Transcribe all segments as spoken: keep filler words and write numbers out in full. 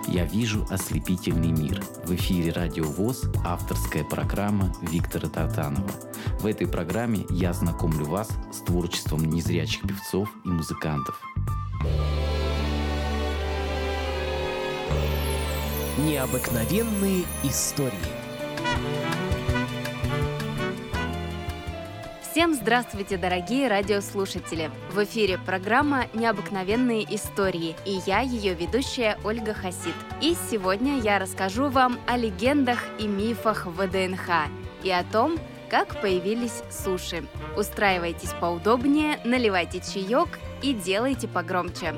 Я вижу ослепительный мир. В эфире Радио ВОС, авторская программа Виктора Тартанова. В этой программе я знакомлю вас с творчеством незрячих певцов и музыкантов. Необыкновенные истории. Всем здравствуйте, дорогие радиослушатели! В эфире программа «Необыкновенные истории» и я, ее ведущая Ольга Хасид. И сегодня я расскажу вам о легендах и мифах ВДНХ и о том, как появились суши. Устраивайтесь поудобнее, наливайте чаек и делайте погромче.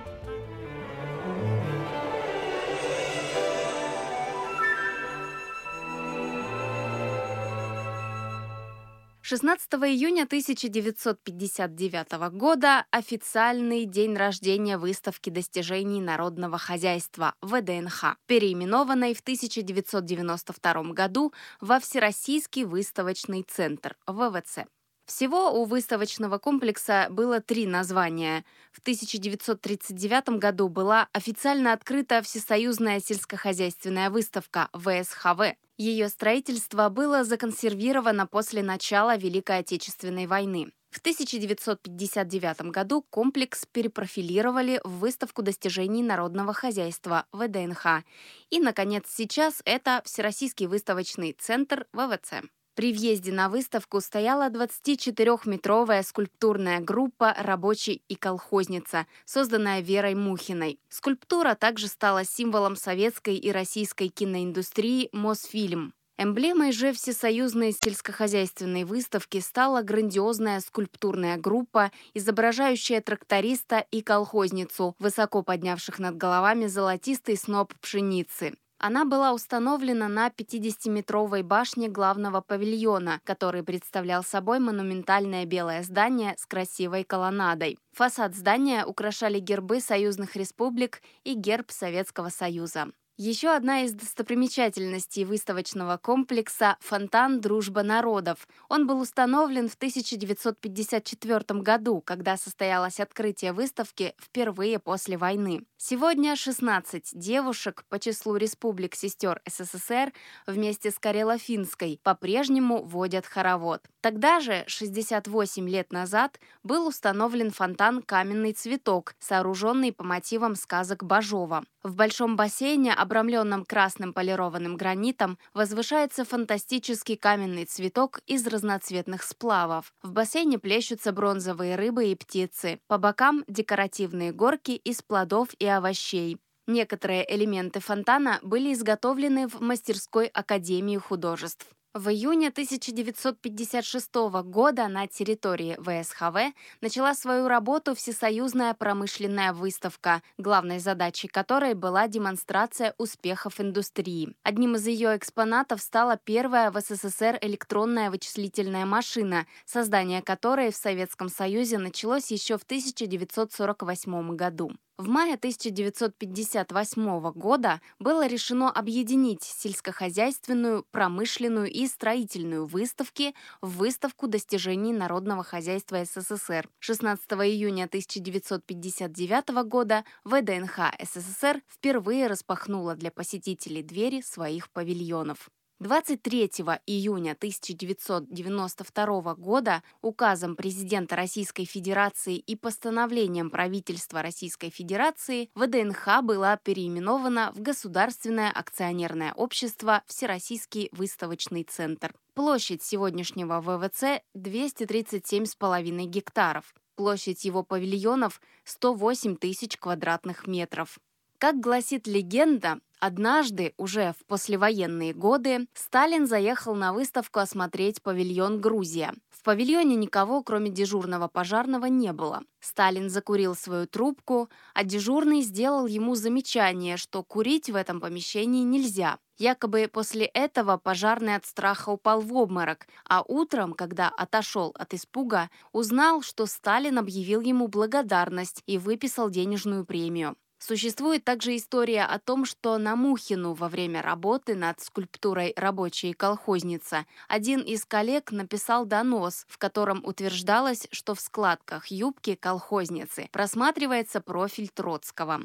шестнадцатого июня тысяча девятьсот пятьдесят девятого года официальный день рождения выставки достижений народного хозяйства ВДНХ, переименованной в тысяча девятьсот девяносто втором году во Всероссийский выставочный центр ВВЦ. Всего у выставочного комплекса было три названия. В тысяча девятьсот тридцать девятом году была официально открыта Всесоюзная сельскохозяйственная выставка ВСХВ. Ее строительство было законсервировано после начала Великой Отечественной войны. В тысяча девятьсот пятьдесят девятом году комплекс перепрофилировали в выставку достижений народного хозяйства ВДНХ. И, наконец, сейчас это Всероссийский выставочный центр ВВЦ. При въезде на выставку стояла двадцатичетырёхметровая скульптурная группа «Рабочий и колхозница», созданная Верой Мухиной. Скульптура также стала символом советской и российской киноиндустрии «Мосфильм». Эмблемой же Всесоюзной сельскохозяйственной выставки стала грандиозная скульптурная группа, изображающая тракториста и колхозницу, высоко поднявших над головами золотистый сноп пшеницы. Она была установлена на пятидесятиметровой башне главного павильона, который представлял собой монументальное белое здание с красивой колоннадой. Фасад здания украшали гербы союзных республик и герб Советского Союза. Еще одна из достопримечательностей выставочного комплекса – фонтан «Дружба народов». Он был установлен в тысяча девятьсот пятьдесят четвёртом году, когда состоялось открытие выставки впервые после войны. Сегодня шестнадцать девушек по числу республик сестер СССР вместе с Карело-Финской по-прежнему водят хоровод. Тогда же, шестьдесят восемь лет назад, был установлен фонтан «Каменный цветок», сооруженный по мотивам сказок Бажова. В большом бассейне, обрамленном красным полированным гранитом, возвышается фантастический каменный цветок из разноцветных сплавов. В бассейне плещутся бронзовые рыбы и птицы. По бокам декоративные горки из плодов и овощей. Некоторые элементы фонтана были изготовлены в мастерской Академии художеств. В июне тысяча девятьсот пятьдесят шестого года на территории ВСХВ начала свою работу Всесоюзная промышленная выставка, главной задачей которой была демонстрация успехов индустрии. Одним из ее экспонатов стала первая в СССР электронная вычислительная машина, создание которой в Советском Союзе началось еще в тысяча девятьсот сорок восьмом году. В мае тысяча девятьсот пятьдесят восьмого года было решено объединить сельскохозяйственную, промышленную и строительную выставки в выставку достижений народного хозяйства СССР. шестнадцатого июня тысяча девятьсот пятьдесят девятого года ВДНХ СССР впервые распахнула для посетителей двери своих павильонов. двадцать третьего июня тысяча девятьсот девяносто второго года указом президента Российской Федерации и постановлением правительства Российской Федерации ВДНХ была переименована в Государственное акционерное общество Всероссийский выставочный центр. Площадь сегодняшнего ВВЦ – двести тридцать семь с половиной гектаров. Площадь его павильонов – сто восемь тысяч квадратных метров. Как гласит легенда, однажды, уже в послевоенные годы, Сталин заехал на выставку осмотреть павильон «Грузия». В павильоне никого, кроме дежурного пожарного, не было. Сталин закурил свою трубку, а дежурный сделал ему замечание, что курить в этом помещении нельзя. Якобы после этого пожарный от страха упал в обморок, а утром, когда отошел от испуга, узнал, что Сталин объявил ему благодарность и выписал денежную премию. Существует также история о том, что на Мухину во время работы над скульптурой «Рабочая и колхозница» один из коллег написал донос, в котором утверждалось, что в складках юбки колхозницы просматривается профиль Троцкого.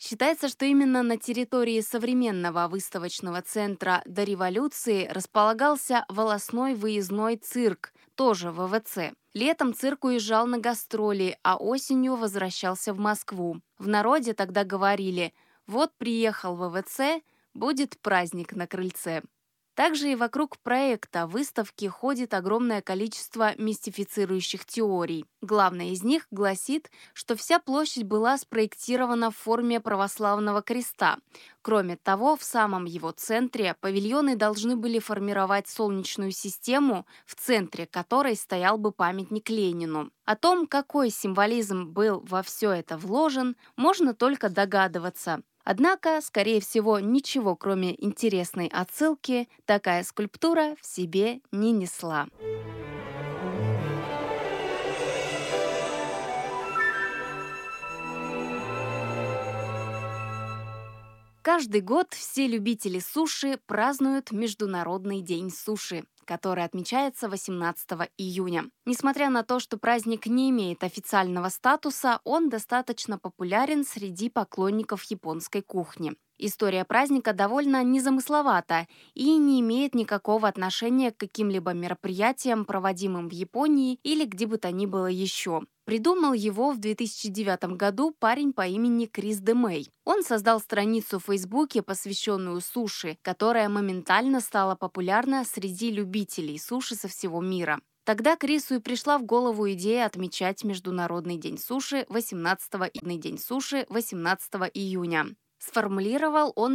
Считается, что именно на территории современного выставочного центра до революции располагался волосной выездной цирк, тоже вэ вэ цэ. Летом цирк уезжал на гастроли, а осенью возвращался в Москву. В народе тогда говорили: «Вот приехал вэ вэ цэ, будет праздник на крыльце». Также и вокруг проекта выставки ходит огромное количество мистифицирующих теорий. Главная из них гласит, что вся площадь была спроектирована в форме православного креста. Кроме того, в самом его центре павильоны должны были формировать солнечную систему, в центре которой стоял бы памятник Ленину. О том, какой символизм был во все это вложен, можно только догадываться. Однако, скорее всего, ничего, кроме интересной отсылки, такая скульптура в себе не несла. Каждый год все любители суши празднуют Международный день суши, который отмечается восемнадцатого июня. Несмотря на то, что праздник не имеет официального статуса, он достаточно популярен среди поклонников японской кухни. История праздника довольно незамысловата и не имеет никакого отношения к каким-либо мероприятиям, проводимым в Японии или где бы то ни было еще. Придумал его в две тысячи девятом году парень по имени Крис Де Мэй. Он создал страницу в Фейсбуке, посвященную суши, которая моментально стала популярна среди любителей суши со всего мира. Тогда Крису и пришла в голову идея отмечать Международный день суши восемнадцатого июня. Сформулировал он